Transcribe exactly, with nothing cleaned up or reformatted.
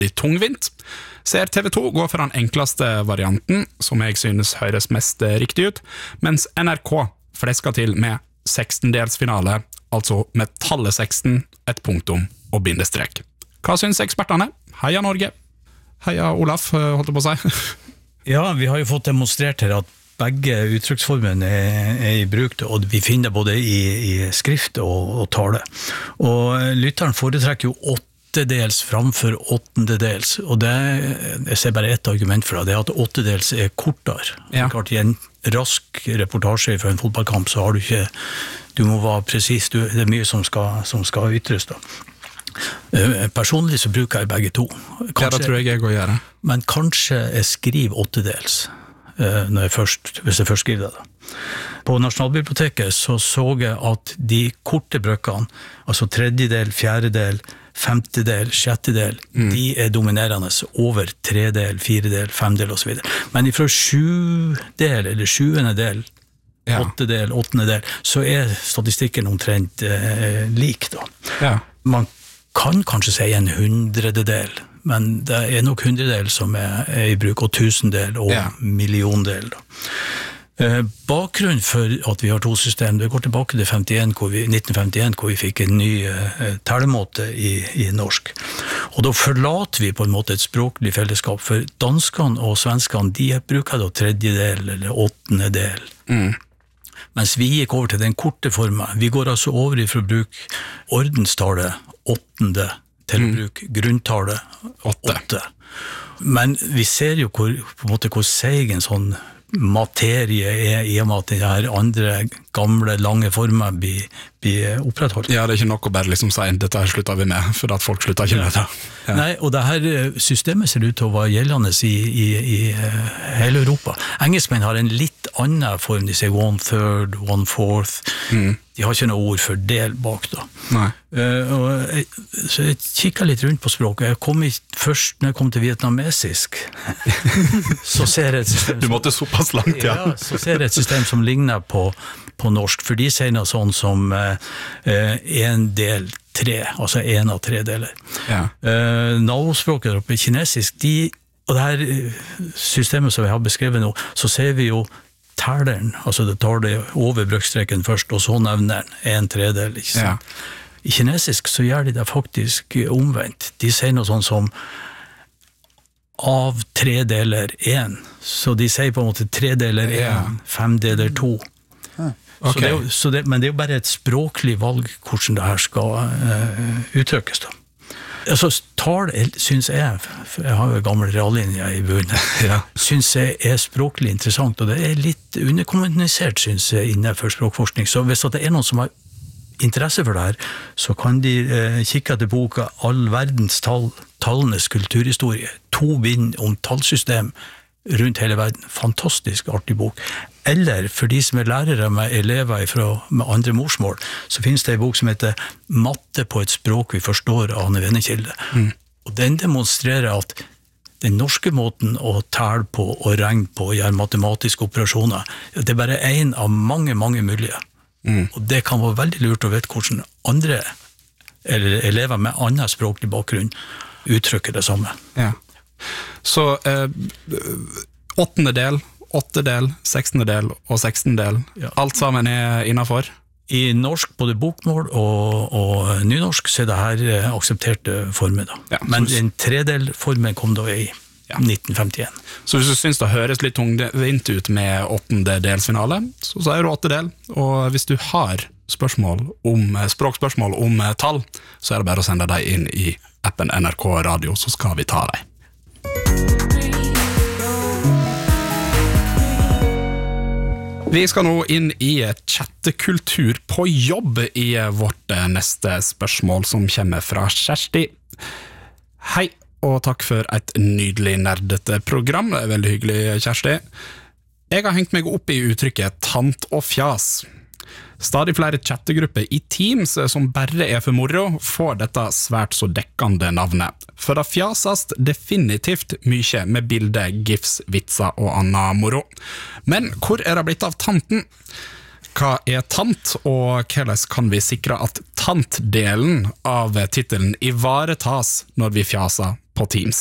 veldig tungvint. Ser T V to gå for den enkleste varianten, som jeg synes høres mest riktig ut, mens N R K flesker til med sekstendelsfinale, altså med tallet seksten, et punktum og bindestrek. Hva synes ekspertene? Heia Norge! Heia Olaf, holdt jeg på å si. Ja, vi har jo fått demonstrert her at begge uttrykksformene er, er i bruk, og vi finner både i, i skrift og, og tale. Og lytteren foretrekker jo åttedels framfor åttendedels, og det jeg ser bare ett argument for det, det er at åttedels er kortere. Ja. Klart, i en rask reportasje for en fotballkamp så har du ikke, du må være precis, du, det er mye som skal, som skal ytres da. Personlig så bruker jeg begge to. Kanskje, ja, det tror jeg jeg går gjøre. Men kanskje jeg skriver åttedels, når jeg først, hvis jeg først skriver det. På Nasjonalbiblioteket så så jeg at de korte brøkene, altså tredjedel, fjerdedel, femtedel, sjettedel, mm. de er dominerende over tredel, firedel, femdel og så videre. Men ifra sjudel eller sjuende del, ja. åttedel, åttende del, så er statistikken omtrent eh, lik da. Ja. Man kan kanskje si en hundrededel, men det er nok hundredel som er, er i bruk, og tusendel og ja. milliondel da. Eh, bakgrunnen for at vi har to system, det går tilbake til femtien, hvor vi, nitten femtien, hvor vi fikk en ny eh, tellemåte i, i norsk. Og da forlater vi på en måte et språklig fellesskap, for danskene og svenskene, de bruker da tredjedel eller åttendedel. Mm. Mens vi gikk over til den korte formen. Vi går altså over fra bruk ordenstallet åttende til mm. bruk grunntallet åtte. åtte. Men vi ser jo hvor, på en måte, hvor seig en sånn materie er i og med at de her andre gamle, lange former blir, blir opprettholdt. Ja, det er ikke nok å bare liksom si dette her slutter vi med, for at folk slutter ikke med det. Ja. Nei, og det her systemet ser ut til å være gjeldende i, i, i hele Europa. Engelskmenn har en litt annen form, de sier one third, one fourth. Mm. De har ikke noe ord for del bak da. Nei. Uh, og jeg, så jeg kikket litt rundt på språket. Jeg kom i, først når jeg kom til vietnamesisk, så ser jeg et system Du måtte såpass langt, ja. Ja, så ser jeg et system som ligner på, på norsk, for de sier noe sånn som uh, en del tre, altså en av tre deler. Ja. Uh, Navospråket oppe i kinesisk, de, og det her systemet som vi har beskrevet nå, så ser vi jo telleren, altså det tar det over brøkstreken først, og så nevner den en tredel, ikke sant? Ja. I kinesisk så gjør de det faktisk omvendt. De sier noe sånn som av tre deler en. Så de sier på en måte tre deler en, ja. fem deler to. Okay. Så det er jo, så det, men det er jo bare et språklig valg hvordan det her skal uh, uttrykkes da. Altså, tal, synes jeg, jeg har jo gammel reallinje i bunnen, ja. synes jeg er språklig interessant, og det er litt underkommunisert, synes jeg, innenfor språkforskning. Så hvis det er noen som har interesse for det her, så kan de eh, kikke etter boka All verdens tall, tallenes kulturhistorie, to bind om tallsystem rundt hele verden. Fantastisk artig bok. Eller for de som er lærere med elever fra, med andre morsmål, så finnes det en bok som heter Matte på et språk vi forstår av Arne Venekilde. Mm. Og den demonstrerer at den norske måten å tale på og regne på og gjøre matematiske operasjoner, det er bare en av mange, mange mulige. Mm. Og det kan være veldig lurt å vite hvordan andre eller elever med annen språklig bakgrunn uttrykker det samme. Ja. Så eh, åttende del, åttedel, sekstende del og sekstende del, ja. Alt sammen er innenfor? I norsk, både bokmål og, og nynorsk, så er det her aksepterte former da. Ja, men en tredelformen kom da i ja. nitten femtien. Så hvis du synes det høres litt tungvint ut med åttende delsfinale, så sier du åttedel, og hvis du har spørsmål om, språkspørsmål om tall, så er det bare å sende deg inn i appen N R K Radio, så skal vi ta deg. Vi skal nå inn i chattekultur på jobb i vårt neste spørsmål som kommer fra Kjersti. Hei, og takk for et nydelig nerdete program. Det er veldig hyggelig, Kjersti. Jeg har hengt meg opp i uttrykket tant og fjas. Stadig flere chattegrupper i Teams som bare er for moro får dette svært så dekkende navnet. For det fjasast definitivt mye med bilde, gifs, vitser og annen moro. Men hvor er det blitt av tanten? Hva er tant, og hvordan kan vi sikre at tantdelen av titelen ivaretas når vi fjaser på Teams.